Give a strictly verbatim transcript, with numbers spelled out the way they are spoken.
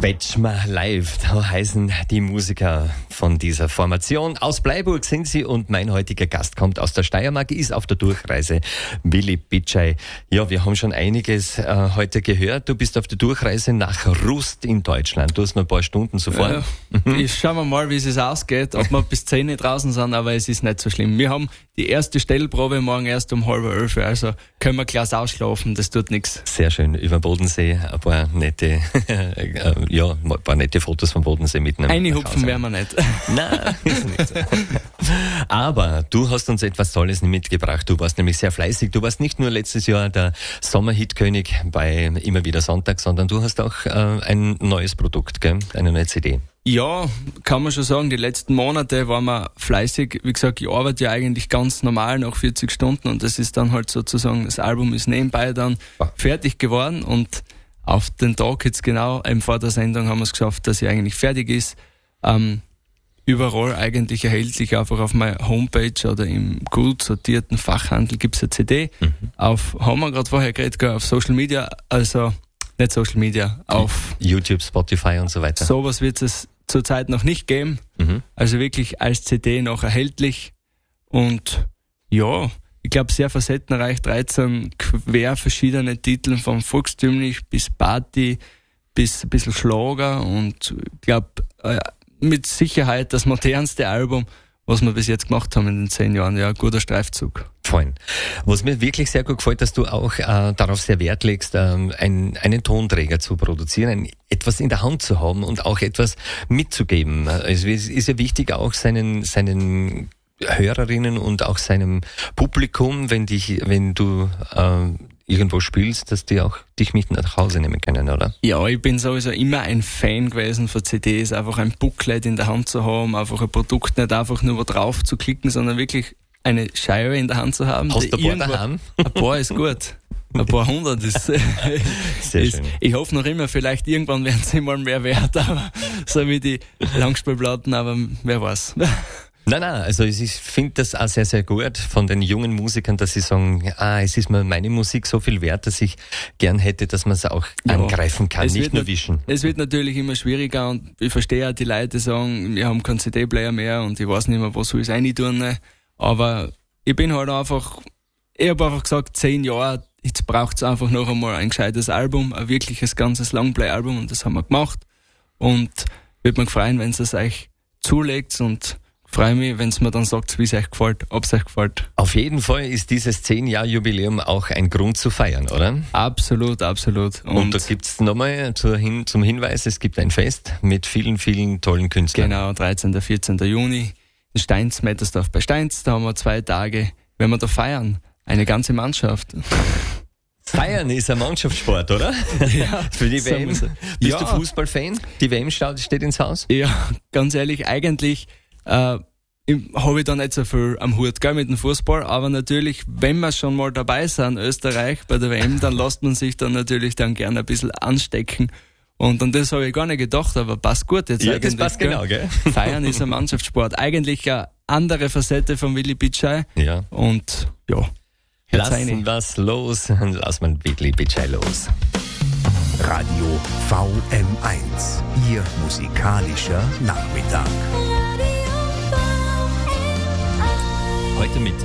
Kretschmer live, da heißen die Musiker von dieser Formation. Aus Bleiburg sind sie und mein heutiger Gast kommt aus der Steiermark, ist auf der Durchreise, Willi Bitschei. Ja, wir haben schon einiges äh, heute gehört. Du bist auf der Durchreise nach Rust in Deutschland. Du hast noch ein paar Stunden sofort. Ja, ich schauen wir mal, wie es ausgeht, ob wir bis zehn draußen sind, aber es ist nicht so schlimm. Wir haben die erste Stellprobe morgen erst um halb elf, also können wir gleich ausschlafen, das tut nichts. Sehr schön, über den Bodensee ein paar nette, ja, ein paar nette Fotos vom Bodensee mitnehmen. Einhupfen werden wir nicht. Nein, ist nicht so. Aber du hast uns etwas Tolles mitgebracht. Du warst nämlich sehr fleißig. Du warst nicht nur letztes Jahr der Sommerhitkönig bei Immer wieder Sonntag, sondern du hast auch äh, ein neues Produkt, gell? Eine neue C D. Ja, kann man schon sagen, die letzten Monate waren wir fleißig. Wie gesagt, ich arbeite ja eigentlich ganz normal nach vierzig Stunden und das ist dann halt sozusagen, das Album ist nebenbei dann ah. fertig geworden und auf den Tag jetzt genau, eben vor der Sendung haben wir es geschafft, dass sie eigentlich fertig ist. Ähm, überall eigentlich erhältlich, einfach auf meiner Homepage oder im gut sortierten Fachhandel gibt's eine C D. Mhm. Auf, haben wir gerade vorher geredet, auf Social Media, also nicht Social Media, auf YouTube, Spotify und so weiter. Sowas wird es zurzeit noch nicht geben. Mhm. Also wirklich als C D noch erhältlich. Und ja, ich glaube sehr facettenreich, dreizehn quer verschiedene Titel, von volkstümlich bis Party bis ein bisschen Schlager und ich glaube äh, mit Sicherheit das modernste Album, was wir bis jetzt gemacht haben in den zehn Jahren. Ja, guter Streifzug. Fein. Was mir wirklich sehr gut gefällt, dass du auch äh, darauf sehr Wert legst, ähm, ein, einen Tonträger zu produzieren, ein, etwas in der Hand zu haben und auch etwas mitzugeben. Es ist ja wichtig, auch seinen, seinen Hörerinnen und auch seinem Publikum, wenn dich, wenn du äh, irgendwo spielst, dass die auch dich mit nach Hause nehmen können, oder? Ja, ich bin sowieso immer ein Fan gewesen von C Ds, einfach ein Booklet in der Hand zu haben, einfach ein Produkt nicht einfach nur drauf zu klicken, sondern wirklich eine Scheibe in der Hand zu haben. Hast du ein paar daheim? Ein paar ist gut. Ein paar hundert ist, Sehr ist schön. Ich hoffe noch immer, vielleicht irgendwann werden sie mal mehr wert, aber so wie die Langspielplatten, aber wer weiß. Nein, nein, also ich finde das auch sehr, sehr gut von den jungen Musikern, dass sie sagen, ah, es ist mir meine Musik so viel wert, dass ich gern hätte, dass man es auch ja, angreifen kann, nicht nur wischen. Es wird natürlich immer schwieriger und ich verstehe auch die Leute, die sagen, wir haben keinen C D-Player mehr und ich weiß nicht mehr, was soll ich rein tun. Aber ich bin halt einfach, ich habe einfach gesagt, zehn Jahre, jetzt braucht es einfach noch einmal ein gescheites Album, ein wirkliches ganzes Longplay-Album und das haben wir gemacht. Und würde mich freuen, wenn es es euch zulegt und freue mich, wenn es mir dann sagt, wie es euch gefällt, ob es euch gefällt. Auf jeden Fall ist dieses zehn Jahr Jubiläum auch ein Grund zu feiern, oder? Absolut, absolut. Und, Und da gibt's nochmal hin, zum Hinweis, es gibt ein Fest mit vielen, vielen tollen Künstlern. Genau, dreizehnten, vierzehnten Juni in Steins, Mettersdorf bei Steins, da haben wir zwei Tage, wenn wir da feiern, eine ganze Mannschaft. Feiern ist ein Mannschaftssport, oder? Ja. Für die W M. Bist ja. du Fußballfan? Die W M steht ins Haus? Ja, ganz ehrlich, eigentlich Äh, habe ich da nicht so viel am Hut, gell, mit dem Fußball, aber natürlich, wenn wir schon mal dabei sind, Österreich bei der W M, dann lässt man sich dann natürlich dann gerne ein bisschen anstecken und an das habe ich gar nicht gedacht, aber passt gut jetzt ja, eigentlich. Das passt gell? genau, gell? Feiern ist ein Mannschaftssport, eigentlich eine andere Facette von Willi Bitschei ja. Und ja, lassen was los, lass mal Willi Bitschei los. Radio V M eins, Ihr musikalischer Nachmittag. Heute mit